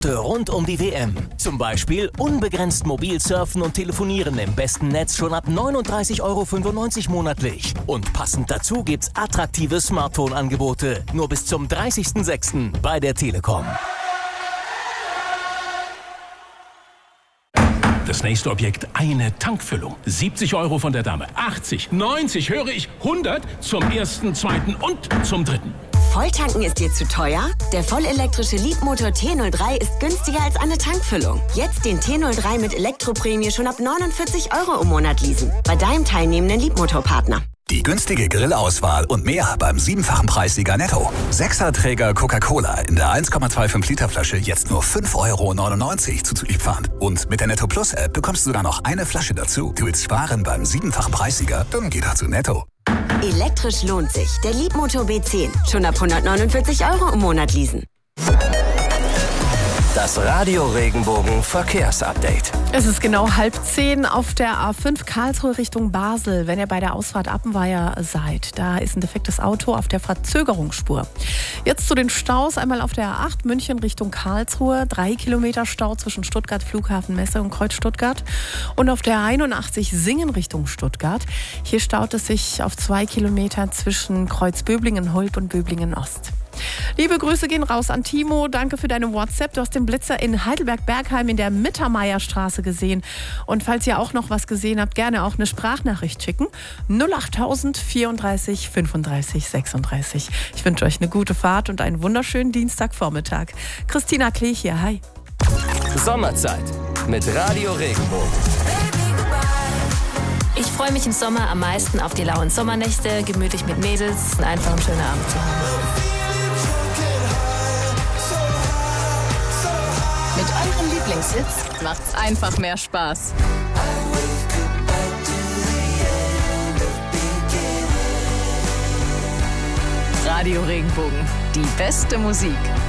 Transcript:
Rund um die WM. Zum Beispiel unbegrenzt mobil surfen und telefonieren im besten Netz schon ab 39,95 € monatlich. Und passend dazu gibt's attraktive Smartphone-Angebote. Nur bis zum 30.06. bei der Telekom. Das nächste Objekt, eine Tankfüllung. 70 € von der Dame. 80, 90, höre ich, 100 zum ersten, zweiten und zum dritten. Volltanken ist dir zu teuer? Der vollelektrische Leapmotor T03 ist günstiger als eine Tankfüllung. Jetzt den T03 mit Elektroprämie schon ab 49 € im Monat leasen. Bei deinem teilnehmenden Leapmotor-Partner. Die günstige Grillauswahl und mehr beim 7-fachen Preissieger Netto. 6er-Träger Coca-Cola in der 1,25 Liter Flasche jetzt nur 5,99 € zuzuliefernd. Und mit der Netto Plus App bekommst du sogar noch eine Flasche dazu. Du willst sparen beim 7-fachen Preissieger? Dann geh doch zu Netto. Elektrisch lohnt sich. Der Leapmotor B10. Schon ab 149 € im Monat leasen. Das Radio Regenbogen Verkehrsupdate. Es ist genau 9:30 auf der A5 Karlsruhe Richtung Basel. Wenn ihr bei der Ausfahrt Appenweier seid, da ist ein defektes Auto auf der Verzögerungsspur. Jetzt zu den Staus. Einmal auf der A8 München Richtung Karlsruhe. 3 Kilometer Stau zwischen Stuttgart Flughafen Messe und Kreuz Stuttgart. Und auf der 81 Singen Richtung Stuttgart. Hier staut es sich auf 2 Kilometer zwischen Kreuz Böblingen Hulb und Böblingen Ost. Liebe Grüße gehen raus an Timo. Danke für deine WhatsApp. Du hast den Blitzer in Heidelberg-Bergheim in der Mittermeierstraße gesehen. Und falls ihr auch noch was gesehen habt, gerne auch eine Sprachnachricht schicken. 08000 34 35 36. Ich wünsche euch eine gute Fahrt und einen wunderschönen Dienstagvormittag. Christina Klee hier. Hi. Sommerzeit mit Radio Regenbogen. Ich freue mich im Sommer am meisten auf die lauen Sommernächte, gemütlich mit Mädels und einfach einen schönen Abend zu haben. Mit euren Lieblingshits macht's einfach mehr Spaß. Radio Regenbogen, die beste Musik.